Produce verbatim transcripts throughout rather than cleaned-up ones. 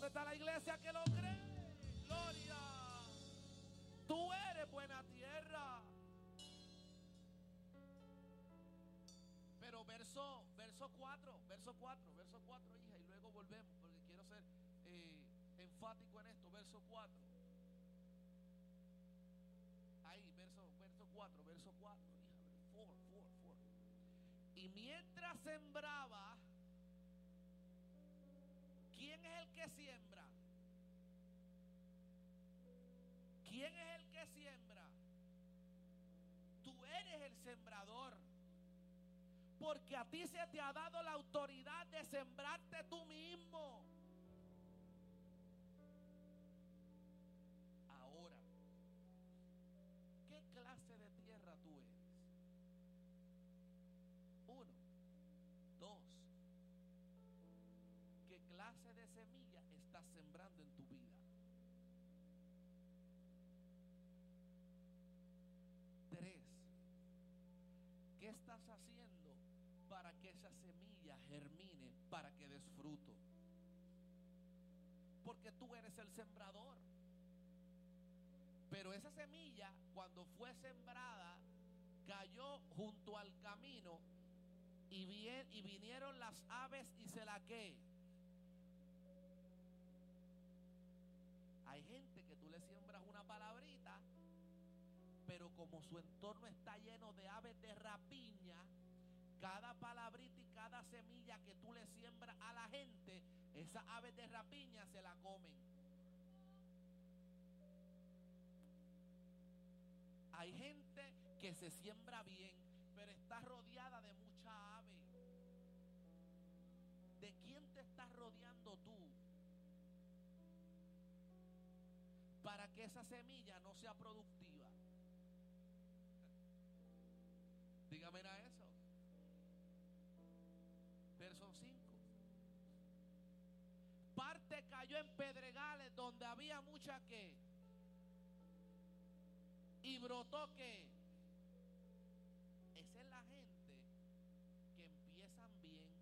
¿Dónde está la iglesia que lo cree? Gloria. Tú eres buena tierra. Pero verso, verso cuatro, verso cuatro, verso cuatro, hija, y luego volvemos, porque quiero ser eh, enfático en esto. Verso cuatro. Ahí, verso, verso cuatro, verso cuatro, hija, cuatro, cuatro, cuatro. Y mientras sembraba, ¿quién es el que siembra? ¿Quién es el que siembra? Tú eres el sembrador. Porque a ti se te ha dado la autoridad de sembrarte tú mismo. Ahora, ¿qué clase de tierra tú eres? Uno. Dos. ¿Qué clase de semilla estás sembrando en tu vida? Tres. ¿Qué estás haciendo para que esa semilla germine, para que des fruto? Porque tú eres el sembrador. Pero esa semilla, cuando fue sembrada, cayó junto al camino y, bien, y vinieron las aves y se la que. Hay gente que tú le siembras una palabrita, pero como su entorno está lleno de aves de rapiña, cada palabrita y cada semilla que tú le siembras a la gente, esas aves de rapiña se la comen. Hay gente que se siembra bien, pero está rodeada de mucha ave. ¿De quién te estás rodeando tú para que esa semilla no sea productiva? Dígame a eso. Verso cinco. Parte cayó en pedregales donde había mucha que. Y brotó que. Esa es la gente que empiezan bien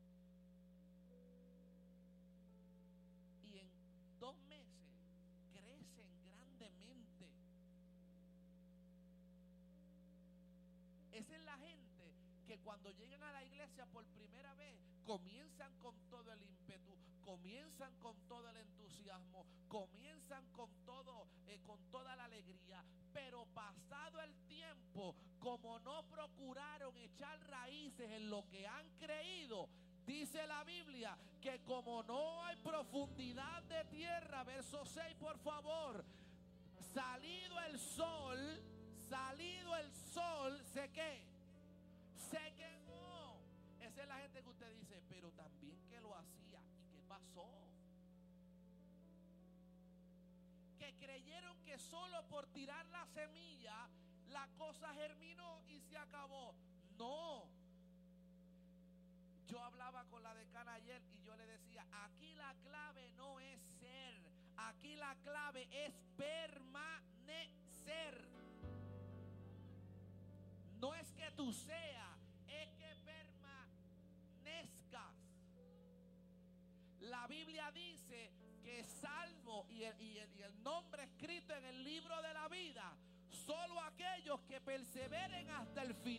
y en dos meses crecen grandemente. Esa es la gente que cuando llegan a la iglesia por primera vez comienzan con todo el ímpetu, comienzan con todo el entusiasmo, comienzan con todo, eh, con toda la alegría, pero pasado el tiempo, como no procuraron echar raíces en lo que han creído, dice la Biblia que como no hay profundidad de tierra, verso seis por favor, salido el sol, salido el sol, ¿se qué? Se quemó. Esa es la gente que usted dice, pero también que lo hacía. ¿Y qué pasó? Que creyeron que solo por tirar la semilla la cosa germinó y se acabó. No. Yo hablaba con la decana ayer y yo le decía, aquí la clave no es ser, aquí la clave es permanecer. No es que tú seas, es que permanezcas. La Biblia dice que salvo y el, y, el, y el nombre escrito en el libro de la vida, solo aquellos que perseveren hasta el final.